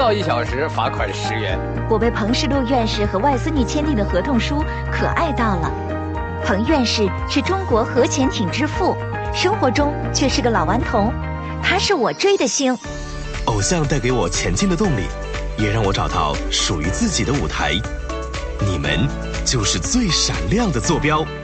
到1小时罚款10元。 我被彭世禄院士和外孙女签订的合同书可爱到了。彭院士是中国核潜艇之父，生活中却是个老顽童，他是我追的星。 偶像带给我前进的动力，也让我找到属于自己的舞台。你们就是最闪亮的坐标。